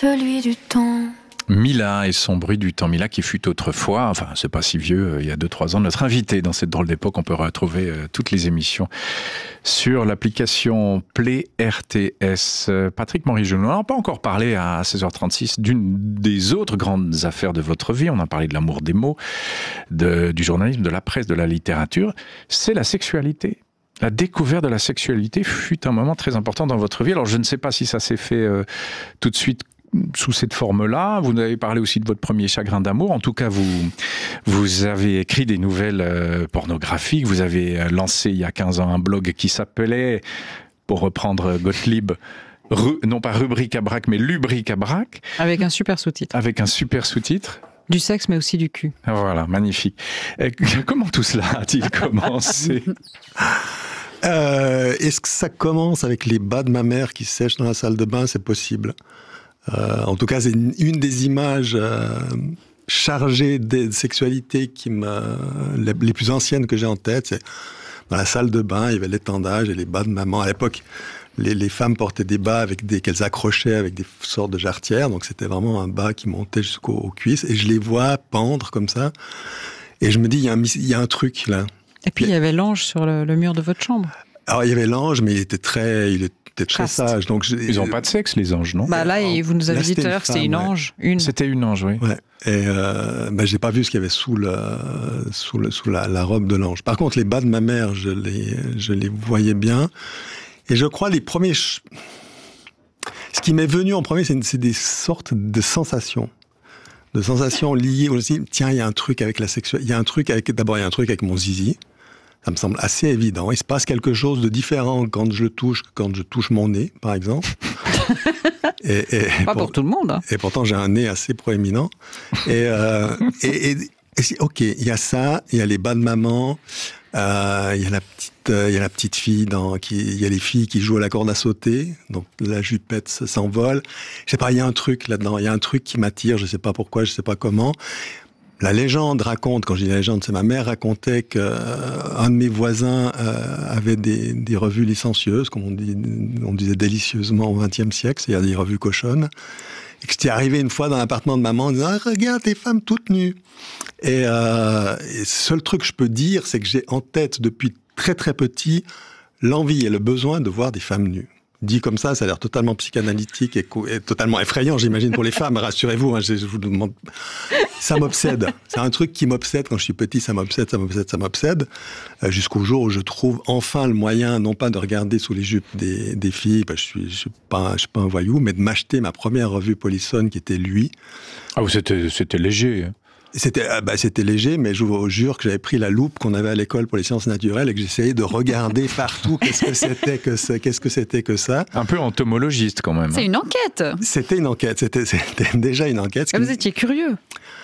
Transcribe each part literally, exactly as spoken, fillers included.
celui du temps. Mila et son bruit du temps. Mila qui fut autrefois, enfin c'est pas si vieux, il y a deux trois ans, notre invité dans cette drôle d'époque. On peut retrouver euh, toutes les émissions sur l'application Play R T S. Euh, Patrick Montry-Genoux, on n'a pas encore parlé à seize heures trente-six d'une des autres grandes affaires de votre vie. On a parlé de l'amour des mots, de, du journalisme, de la presse, de la littérature. C'est la sexualité. La découverte de la sexualité fut un moment très important dans votre vie. Alors je ne sais pas si ça s'est fait euh, tout de suite sous cette forme-là. Vous avez parlé aussi de votre premier chagrin d'amour. En tout cas, vous, vous avez écrit des nouvelles euh, pornographiques. Vous avez lancé il y a quinze ans un blog qui s'appelait, pour reprendre Gottlieb, ru, non pas Rubrique à braque, mais Lubrique à braque. Avec un super sous-titre. Avec un super sous-titre. Du sexe, mais aussi du cul. Voilà, magnifique. Et comment tout cela a-t-il commencé ? euh, Est-ce que ça commence avec les bas de ma mère qui sèchent dans la salle de bain ? C'est possible. Euh, en tout cas, c'est une, une des images euh, chargées de sexualité qui me, les, les plus anciennes que j'ai en tête. C'est dans la salle de bain, il y avait l'étendage et les bas de maman. À l'époque, les, les femmes portaient des bas avec des, qu'elles accrochaient avec des sortes de jarretières. Donc, c'était vraiment un bas qui montait jusqu'aux cuisses. Et je les vois pendre comme ça. Et je me dis, il y a un, il y a un truc là. Et puis, il y avait l'ange sur le, le mur de votre chambre. Alors, il y avait l'ange, mais il était très... Il était C'était très Chaste. sage. Donc je, Ils n'ont pas de sexe, les anges, non ? Bah là, vous nous avez là, dit tout à l'heure que c'était une femme, ange. Ouais. Une. C'était une ange, oui. Ouais. Et euh, bah, j'ai pas vu ce qu'il y avait sous, le, sous, le, sous la, la robe de l'ange. Par contre, les bas de ma mère, je les, je les voyais bien. Et je crois les premiers... Ch... Ce qui m'est venu en premier, c'est, c'est des sortes de sensations. De sensations liées aussi. Tiens, il y a un truc avec la sexualité. Il y a un truc avec... D'abord, il y a un truc avec mon zizi. Ça me semble assez évident. Il se passe quelque chose de différent quand je le touche que quand je touche mon nez, par exemple. et, et Pas pour, pour tout le monde. Hein. Et pourtant, j'ai un nez assez proéminent. Et, euh, et, et, et c'est, ok, il y a ça, il y a les bas de maman, euh, il y a la petite, euh, il y a la petite fille dans, qui, il y a les filles qui jouent à la corde à sauter. Donc la jupette s'envole. Je sais pas, il y a un truc là-dedans. Il y a un truc qui m'attire. Je sais pas pourquoi, je sais pas comment. La légende raconte, quand je dis la légende, c'est ma mère racontait qu'un euh, de mes voisins euh, avait des, des revues licencieuses, comme on, dit, on disait délicieusement au vingtième siècle, c'est-à-dire des revues cochonnes, et que j'étais arrivé une fois dans l'appartement de maman en disant ah, « Regarde, tes femmes toutes nues !» Et, euh, et le seul truc que je peux dire, c'est que j'ai en tête depuis très très petit l'envie et le besoin de voir des femmes nues. Dit comme ça, ça a l'air totalement psychanalytique et, co- et totalement effrayant, j'imagine, pour les femmes. Rassurez-vous, hein, je, je vous demande... Ça m'obsède. C'est un truc qui m'obsède. Quand je suis petit, ça m'obsède, ça m'obsède, ça m'obsède. Euh, jusqu'au jour où je trouve enfin le moyen, non pas de regarder sous les jupes des, des filles, parce que je suis, je suis pas, je suis pas un voyou, mais de m'acheter ma première revue Polissonne, qui était Lui. Ah, c'était, c'était léger. C'était, ah bah, c'était léger, mais je vous jure que j'avais pris la loupe qu'on avait à l'école pour les sciences naturelles et que j'essayais de regarder partout qu'est-ce que c'était que ça, qu'est-ce que c'était que ça. Un peu entomologiste quand même. C'est une enquête. C'était une enquête, c'était, c'était déjà une enquête. Ah, vous étiez curieux.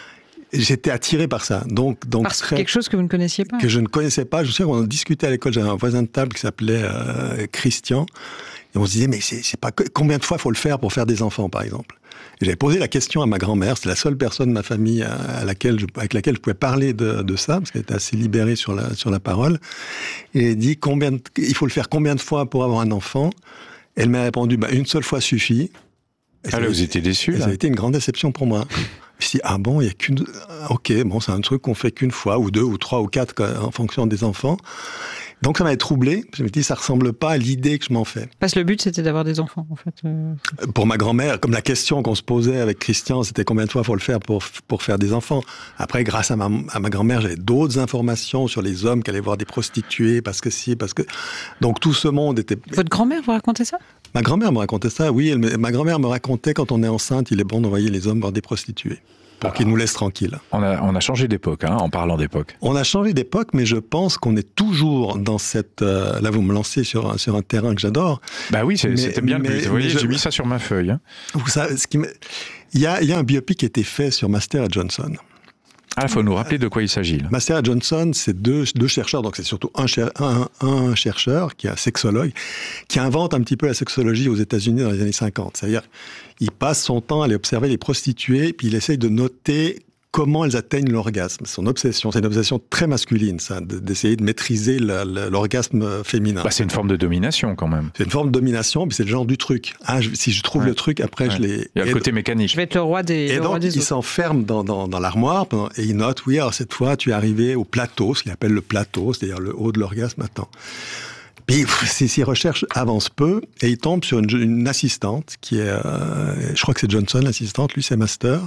J'étais attiré par ça. Donc, donc Parce très, quelque chose que vous ne connaissiez pas. Que je ne connaissais pas. Je me souviens qu'on en discutait à l'école. J'avais un voisin de table qui s'appelait euh, Christian. Et on se disait, mais c'est, c'est pas combien de fois il faut le faire pour faire des enfants, par exemple. Et j'avais posé la question à ma grand-mère. C'est la seule personne de ma famille à laquelle je, avec laquelle je pouvais parler de, de ça, parce qu'elle était assez libérée sur la, sur la parole. Et elle dit, combien de, il faut le faire combien de fois pour avoir un enfant? Elle m'a répondu, bah, une seule fois suffit. Et ah là, vous étiez déçu, là. Ça a été une grande déception pour moi. Je me suis dit, ah bon, il y a qu'une... Ok, bon, c'est un truc qu'on fait qu'une fois, ou deux, ou trois, ou quatre, en fonction des enfants. Donc ça m'avait troublé. Je me suis dit, ça ressemble pas à l'idée que je m'en fais. Parce que le but, c'était d'avoir des enfants, en fait. Euh... Pour ma grand-mère, comme la question qu'on se posait avec Christian, c'était combien de fois faut le faire pour, pour faire des enfants. Après, grâce à ma, à ma grand-mère, j'avais d'autres informations sur les hommes qui allaient voir des prostituées, parce que si, parce que... Donc tout ce monde était... Votre grand-mère vous racontait ça? Ma grand-mère me racontait ça, oui. Elle me, ma grand-mère me racontait, quand on est enceinte, il est bon d'envoyer les hommes voir des prostituées. Pour qu'ils nous laissent tranquilles. On a, on a changé d'époque, hein, en parlant d'époque. On a changé d'époque, mais je pense qu'on est toujours dans cette... Euh, là, vous me lancez sur un, sur un terrain que j'adore. Bah oui, c'est, mais, c'était bien mais, le but. Vous voyez, je... j'ai mis ça sur ma feuille. Hein. Vous savez, ce qui me... il, y a, il y a un biopic qui a été fait sur Master et Johnson. Ah, il faut nous rappeler de quoi il s'agit. Là. Master et Johnson, c'est deux, deux chercheurs, donc c'est surtout un, cher, un, un chercheur, qui est un sexologue, qui invente un petit peu la sexologie aux États-Unis dans les années cinquante. C'est-à-dire, il passe son temps à aller observer les prostituées, puis il essaye de noter comment elles atteignent l'orgasme. C'est son obsession, c'est une obsession très masculine, ça, d'essayer de maîtriser la, la, l'orgasme féminin. Bah, c'est une forme de domination quand même. C'est une forme de domination, mais c'est le genre du truc. Ah, je, si je trouve ouais. le truc, après ouais. je l'ai... Il y a le côté mécanique. Je vais être le roi des Et le donc, roi des il s'enferme dans, dans, dans l'armoire pendant, et il note, oui, alors cette fois, tu es arrivé au plateau, ce qu'il appelle le plateau, c'est-à-dire le haut de l'orgasme maintenant. Puis ses recherches avancent peu et il tombe sur une, une assistante qui est, euh, je crois que c'est Johnson l'assistante, lui c'est Master,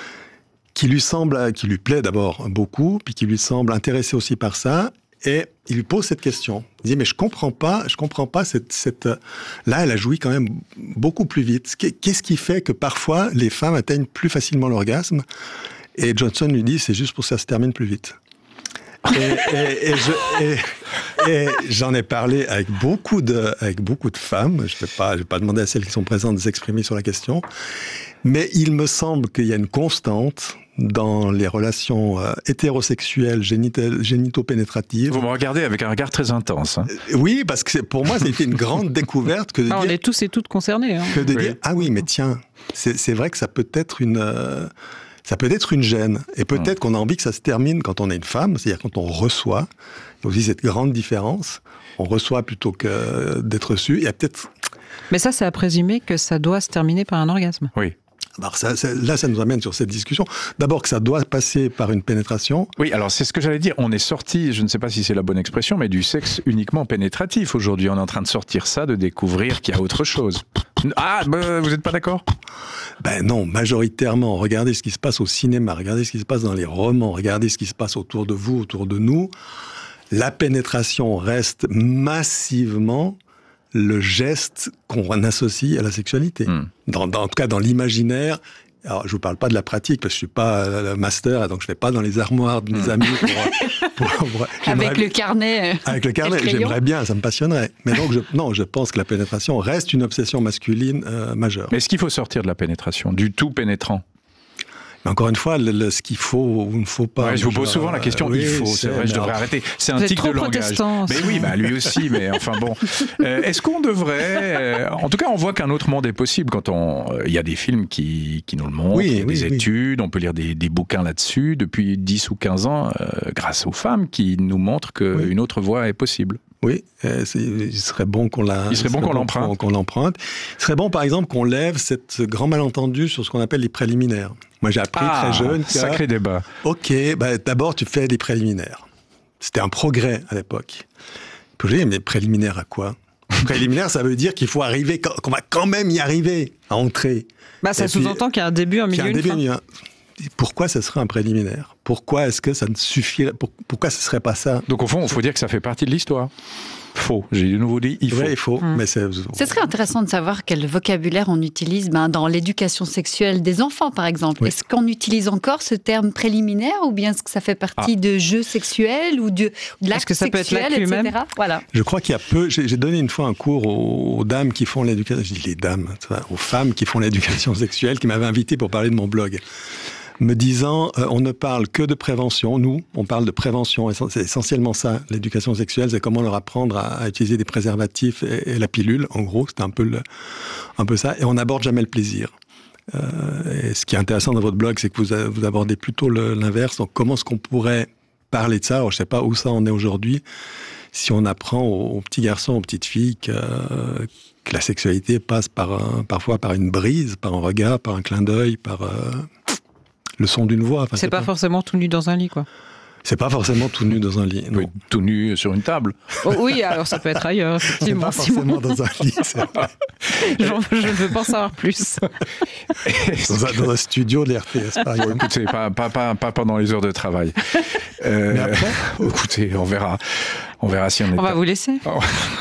qui lui semble, qui lui plaît d'abord beaucoup, puis qui lui semble intéressé aussi par ça, et il lui pose cette question. Il dit mais je comprends pas, je comprends pas cette, cette, là elle a joui quand même beaucoup plus vite. Qu'est-ce qui fait que parfois les femmes atteignent plus facilement l'orgasme? Et Johnson lui dit c'est juste pour que ça se termine plus vite. Et, et, et, je, et, et j'en ai parlé avec beaucoup de, avec beaucoup de femmes. Je ne vais pas, je vais pas demander à celles qui sont présentes de s'exprimer sur la question. Mais il me semble qu'il y a une constante dans les relations euh, hétérosexuelles génito- génito-pénétratives. Vous me regardez avec un regard très intense. Hein. Euh, oui, parce que c'est, pour moi, c'était une grande découverte que de ah, dire... On est tous et toutes concernés. Hein. Que de oui. dire, ah oui, mais tiens, c'est, c'est vrai que ça peut être une... Euh, Ça peut être une gêne. Et peut-être mmh. qu'on a envie que ça se termine quand on est une femme, c'est-à-dire quand on reçoit. Il y a aussi cette grande différence. On reçoit plutôt que d'être reçu. Il y a peut-être... Mais ça, c'est à présumer que ça doit se terminer par un orgasme. Oui. Alors ça, ça, là, ça nous amène sur cette discussion. D'abord que ça doit passer par une pénétration. Oui, alors c'est ce que j'allais dire. On est sorti, je ne sais pas si c'est la bonne expression, mais du sexe uniquement pénétratif. Aujourd'hui, on est en train de sortir ça, de découvrir qu'il y a autre chose. Ah, bah, vous n'êtes pas d'accord ? Ben non, majoritairement. Regardez ce qui se passe au cinéma, regardez ce qui se passe dans les romans, regardez ce qui se passe autour de vous, autour de nous. La pénétration reste massivement le geste qu'on associe à la sexualité. Mmh. Dans, dans, en tout cas, dans l'imaginaire. Alors, je vous parle pas de la pratique, parce que je suis pas euh, master, donc je vais pas dans les armoires de mes mmh. amis pour... pour, pour avec le carnet. Avec le carnet, le j'aimerais bien, ça me passionnerait. Mais donc, je, non, je pense que la pénétration reste une obsession masculine euh, majeure. Mais est-ce qu'il faut sortir de la pénétration, du tout pénétrant ? Mais encore une fois, le, le, ce qu'il faut ou ne faut pas. Ouais, je vous pose souvent la question. Euh, oui, il faut. C'est, c'est vrai, je devrais alors... arrêter. C'est un tic de langage. Mais oui, bah lui aussi. Mais enfin bon, euh, est-ce qu'on devrait euh, En tout cas, on voit qu'un autre monde est possible quand on. Il euh, y a des films qui qui nous le montrent, oui, oui, des oui. études, on peut lire des, des bouquins là-dessus depuis dix ou quinze ans, euh, grâce aux femmes qui nous montrent qu'une oui. autre voie est possible. Oui, euh, c'est, il serait bon qu'on la. Il serait bon qu'on l'emprunte. Qu'on, qu'on l'emprunte. Il serait bon, par exemple, qu'on lève cette grand malentendu sur ce qu'on appelle les préliminaires. Moi, j'ai appris ah, très jeune que... Sacré débat. Ok, bah, d'abord, tu fais des préliminaires. C'était un progrès à l'époque. Puis j'ai dit, mais préliminaires à quoi ? Préliminaire, ça veut dire qu'il faut arriver, qu'on va quand même y arriver à entrer. Bah, ça Et sous-entend puis, qu'il y a un début, un milieu, un une début, fin. Un... Pourquoi ça serait un préliminaire ? Pourquoi est-ce que ça ne suffirait ? Pourquoi ce ne serait pas ça ? Donc au fond, il faut dire que ça fait partie de l'histoire. Faux. J'ai de nouveau dit il faut. Oui, il faut. Mmh. Mais c'est... Ce serait intéressant de savoir quel vocabulaire on utilise ben, dans l'éducation sexuelle des enfants, par exemple. Oui. Est-ce qu'on utilise encore ce terme préliminaire ou bien est-ce que ça fait partie ah. de jeux sexuels ou de, de l'acte que ça sexuel, peut être et cetera. Voilà. Je crois qu'il y a peu... J'ai, j'ai donné une fois un cours aux, aux dames qui font l'éducation... Je dis les dames, aux femmes qui font l'éducation sexuelle, qui m'avaient invité pour parler de mon blog. Me disant, euh, on ne parle que de prévention. Nous, on parle de prévention. C'est essentiellement ça, l'éducation sexuelle. C'est comment leur apprendre à, à utiliser des préservatifs et, et la pilule. En gros, c'était un peu, le, un peu ça. Et on n'aborde jamais le plaisir. Euh, et ce qui est intéressant dans votre blog, c'est que vous, vous abordez plutôt le, l'inverse. Donc, comment est-ce qu'on pourrait parler de ça ? Alors, je ne sais pas où ça en est aujourd'hui. Si on apprend aux, aux petits garçons, aux petites filles que, euh, que la sexualité passe par un, parfois par une brise, par un regard, par un clin d'œil, par... Euh, le son d'une voix. Enfin, c'est, c'est pas, pas forcément tout nu dans un lit, quoi. C'est pas forcément tout nu dans un lit. Oui, tout nu sur une table. Oh, oui, alors ça peut être ailleurs, effectivement. C'est pas forcément dans un lit, c'est vrai. Genre, je ne veux pas en savoir plus. dans, un, dans un studio de l'R T S, par exemple. Écoutez, pas, pas, pas, pas pendant les heures de travail. Euh, Mais après écoutez, on verra. On verra si on est... On pas... va vous laisser. Oh.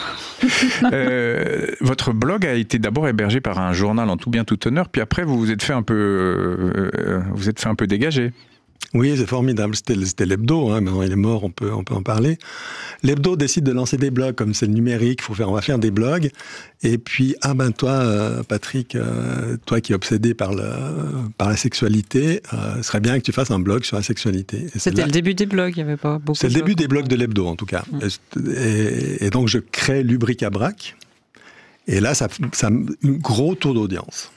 euh, votre blog a été d'abord hébergé par un journal en tout bien tout honneur, puis après vous vous êtes fait un peu, euh, vous êtes fait un peu dégager. Oui, c'est formidable. C'était, c'était l'hebdo. Hein. Maintenant, il est mort, on peut, on peut en parler. L'hebdo décide de lancer des blogs, comme c'est le numérique. Faut faire, on va faire des blogs. Et puis, ah ben toi, euh, Patrick, euh, toi qui es obsédé par, le, par la sexualité, euh, ce serait bien que tu fasses un blog sur la sexualité. Et c'était là... le début des blogs. Il y avait pas beaucoup. C'est de le début blogs. des blogs de l'hebdo, en tout cas. Mmh. Et, et donc, je crée Lubricabrac. Et là, ça, ça un gros tour d'audience.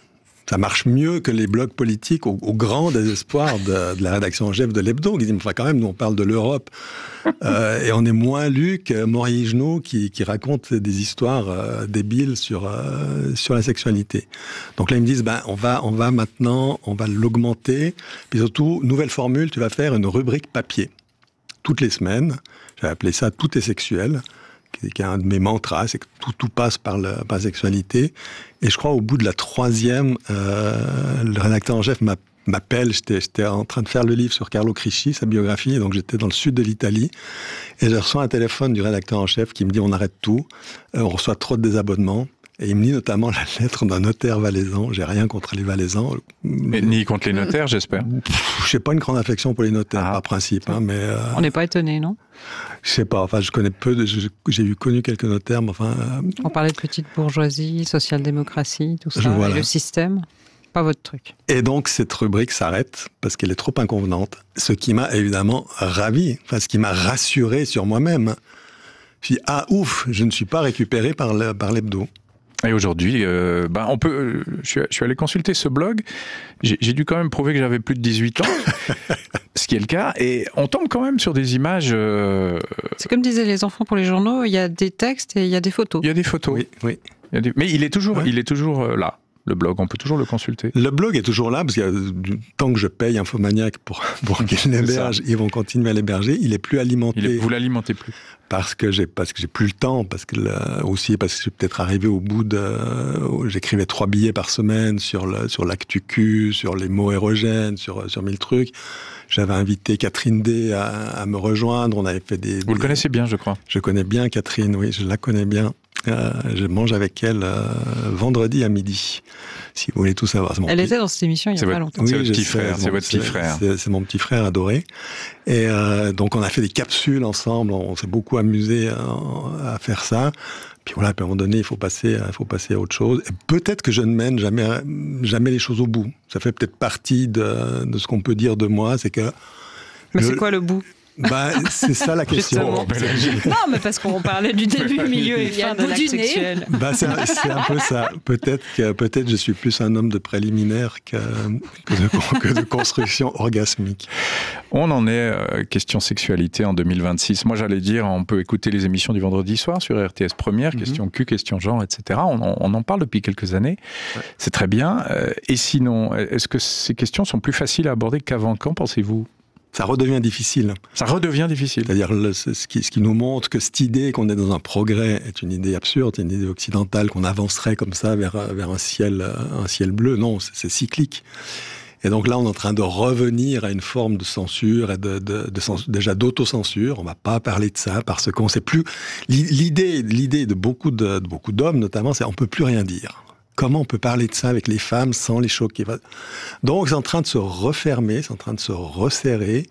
Ça marche mieux que les blogs politiques au, au grand désespoir de, de la rédaction en chef de l'Hebdo, qui dit, enfin, quand même, nous, on parle de l'Europe, euh, et on est moins lu que Maurice Genoux, qui, qui raconte des histoires euh, débiles sur, euh, sur la sexualité. Donc là, ils me disent, ben, on va, on va maintenant, on va l'augmenter, puis surtout, nouvelle formule, tu vas faire une rubrique papier. Toutes les semaines, j'avais appelé ça « Tout est sexuel », qui est un de mes mantras, c'est que tout, tout passe par, le, par la sexualité. Et je crois au bout de la troisième, euh, le rédacteur en chef m'appelle, j'étais, j'étais en train de faire le livre sur Carlo Crisci, sa biographie, et donc j'étais dans le sud de l'Italie, et je reçois un téléphone du rédacteur en chef qui me dit on arrête tout, euh, on reçoit trop de désabonnements. Et il me lit notamment la lettre d'un notaire valaisan. J'ai rien contre les valaisans. Mais ni contre les notaires, j'espère. Je n'ai pas une grande affection pour les notaires, ah, par principe. Hein, mais euh, on n'est pas étonné, non? Je sais pas. Enfin, je connais peu. De, j'ai eu connu quelques notaires, mais enfin. Euh, on parlait de petite bourgeoisie, social-démocratie, tout ça, voilà. Et le système. Pas votre truc. Et donc, cette rubrique s'arrête parce qu'elle est trop inconvenante. Ce qui m'a évidemment ravi, enfin, ce qui m'a rassuré sur moi-même. Je dis ah ouf, je ne suis pas récupéré par le, par l'hebdo. Et aujourd'hui, euh, ben on peut. Euh, je, suis, je suis allé consulter ce blog. J'ai, j'ai dû quand même prouver que j'avais plus de dix-huit ans, ce qui est le cas. Et on tombe quand même sur des images. Euh... C'est comme disaient les enfants pour les journaux. Il y a des textes et il y a des photos. Il y a des photos. Oui, oui. Il y a des... Mais il est toujours, ouais. il est toujours là. Le blog, on peut toujours le consulter. Le blog est toujours là, parce que tant que je paye Infomaniac pour, pour qu'il l'héberge, ils vont continuer à l'héberger. Il est plus alimenté. Il est, vous l'alimentez plus. Parce que j'ai, parce que j'ai plus le temps, parce que là, aussi parce que je suis peut-être arrivé au bout de, euh, j'écrivais trois billets par semaine sur le, sur l'actu Q, sur les mots érogènes, sur, sur mille trucs. J'avais invité Catherine D à, à me rejoindre. On avait fait des. Vous des... le connaissez bien, je crois. Je connais bien Catherine, oui, je la connais bien. Euh, je mange avec elle euh, vendredi à midi, si vous voulez tout savoir. Elle petit... était dans cette émission il y a c'est pas votre, longtemps. C'est oui, votre petit sais, frère. C'est, votre petit frère. C'est, c'est mon petit frère adoré. Et euh, donc on a fait des capsules ensemble. On s'est beaucoup amusé à, à faire ça. Puis voilà, à un moment donné, il faut passer, il faut passer à autre chose. Et peut-être que je ne mène jamais, jamais les choses au bout. Ça fait peut-être partie de, de ce qu'on peut dire de moi, c'est que. Mais je... c'est quoi le bout? Bah, c'est ça la question. Non, mais parce qu'on parlait du début, milieu et fin de l'acte sexuel. Bah, c'est, un, c'est un peu ça. Peut-être que peut-être je suis plus un homme de préliminaire que, que, de, que de construction orgasmique. On en est euh, question sexualité en deux mille vingt-six. Moi, j'allais dire, on peut écouter les émissions du vendredi soir sur R T S Première, mm-hmm. question Q, question genre, et cetera. On, on, on en parle depuis quelques années. Ouais. C'est très bien. Euh, et sinon, est-ce que ces questions sont plus faciles à aborder qu'avant? Qu'en pensez-vous? Ça redevient difficile. Ça redevient difficile. C'est-à-dire le, ce, qui, ce qui nous montre que cette idée qu'on est dans un progrès est une idée absurde, une idée occidentale, qu'on avancerait comme ça vers, vers un ciel, un ciel bleu. Non, c'est, c'est cyclique. Et donc là, on est en train de revenir à une forme de censure et de, de, de censure, déjà d'autocensure. On va pas parler de ça parce qu'on sait plus. L'idée, l'idée de beaucoup de, de beaucoup d'hommes, notamment, c'est on peut plus rien dire. Comment on peut parler de ça avec les femmes sans les choquer? Donc, c'est en train de se refermer, c'est en train de se resserrer.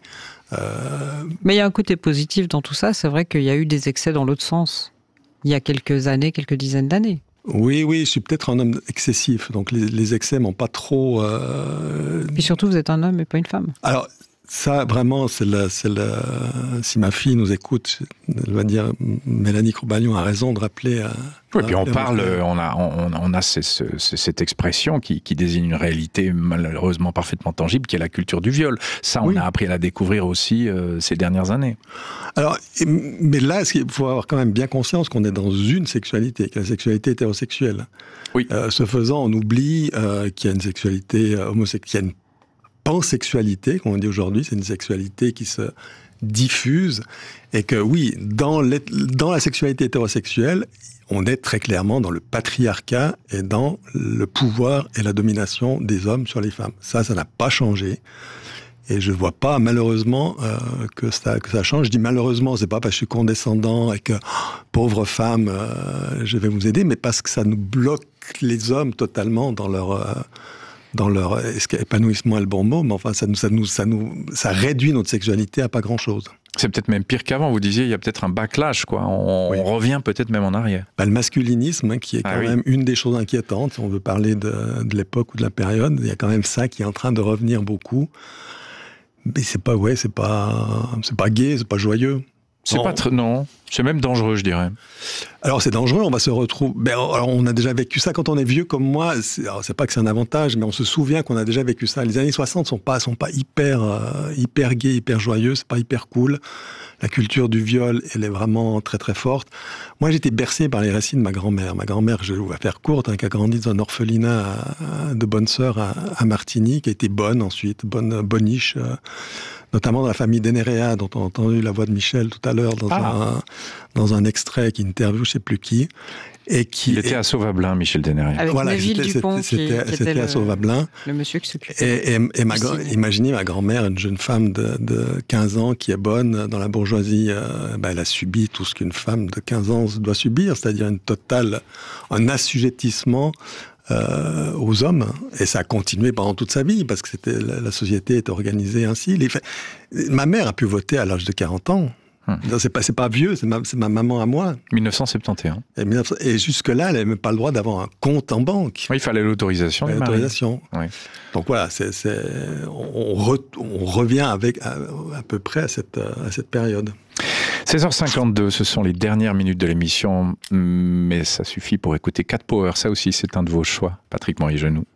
Euh... Mais il y a un côté positif dans tout ça. C'est vrai qu'il y a eu des excès dans l'autre sens. Il y a quelques années, quelques dizaines d'années. Oui, oui, je suis peut-être un homme excessif. Donc, les, les excès m'ont pas trop... Euh... Et surtout, vous êtes un homme et pas une femme. Alors... Ça, vraiment, c'est le, c'est le, si ma fille nous écoute, elle va dire, Mélanie Croubaillon a raison de rappeler. À, oui, puis on parle, on a, on, on a ces, ces, cette expression qui, qui désigne une réalité malheureusement parfaitement tangible, qui est la culture du viol. Ça, on oui. a appris à la découvrir aussi euh, ces dernières années. Alors, mais là, il faut avoir quand même bien conscience qu'on est dans une sexualité, que la sexualité hétérosexuelle. Oui. Euh, ce faisant, on oublie euh, qu'il y a une sexualité homosexuelle, pansexualité, comme on dit aujourd'hui, c'est une sexualité qui se diffuse, et que oui, dans, dans la sexualité hétérosexuelle, on est très clairement dans le patriarcat et dans le pouvoir et la domination des hommes sur les femmes. Ça, ça n'a pas changé. Et je ne vois pas, malheureusement, euh, que, ça, que ça change. Je dis malheureusement, c'est pas parce que je suis condescendant et que, oh, pauvre femme, euh, je vais vous aider, mais parce que ça nous bloque les hommes totalement dans leur... Euh, dans leur épanouissement est le bon mot, mais enfin, ça nous, ça nous, ça nous, ça réduit notre sexualité à pas grand-chose. C'est peut-être même pire qu'avant. Vous disiez, il y a peut-être un backlash, quoi. On, oui. on revient peut-être même en arrière. Bah, le masculinisme, hein, qui est quand ah, même oui. une des choses inquiétantes, si on veut parler de, de l'époque ou de la période, il y a quand même ça qui est en train de revenir beaucoup. Mais c'est pas, ouais, c'est pas, c'est pas gai, c'est pas joyeux. C'est non. pas très, non, c'est même dangereux, je dirais. Alors c'est dangereux, on va se retrouver. Ben, alors, on a déjà vécu ça quand on est vieux comme moi. C'est, alors, c'est pas que c'est un avantage, mais on se souvient qu'on a déjà vécu ça. Les années soixante sont pas sont pas hyper euh, hyper gaies, hyper joyeuses, c'est pas hyper cool. La culture du viol, elle est vraiment très très forte. Moi, j'étais bercé par les récits de ma grand-mère. Ma grand-mère, je vais faire courte, hein, qui a grandi dans un orphelinat à, de bonne sœur à, à Martigny, qui a été bonne ensuite, bonne boniche. Euh, notamment dans la famille d'Enerea, dont on a entendu la voix de Michel tout à l'heure dans, ah. un, dans un extrait qui interview je sais plus qui. Et qui Il était et... à Sauvablin, Michel Denerea. Avec voilà, Neville c'était, Dupont, c'était, qui, c'était, qui c'était était à le, Sauvablin. Le monsieur qui s'occupait. Et, et, et ma, imaginez ma grand-mère, une jeune femme de, de quinze ans qui est bonne dans la bourgeoisie. Euh, bah, elle a subi tout ce qu'une femme de quinze ans doit subir, c'est-à-dire une totale, un assujettissement Euh, aux hommes, et ça a continué pendant toute sa vie parce que c'était la, la société est organisée ainsi. Les, ma mère a pu voter à l'âge de quarante ans. Hum. C'est pas c'est pas vieux, c'est ma, c'est ma maman à moi. dix-neuf cent soixante et onze. Et, et jusque là, elle n'avait même pas le droit d'avoir un compte en banque. Oui, il fallait l'autorisation. Ouais, l'autorisation. Oui. Donc voilà, c'est, c'est, on, re, on revient avec à, à peu près à cette à cette période. seize heures cinquante-deux, ce sont les dernières minutes de l'émission, mais ça suffit pour écouter Cat Power. Ça aussi, c'est un de vos choix, Patrick Morizet-Genoux.